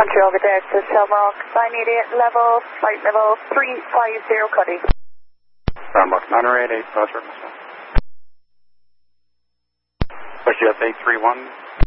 Montreal, good day, to Shamrock, 988, flight level 350, Cuddy. Shamrock 988, Roger. Push US 831.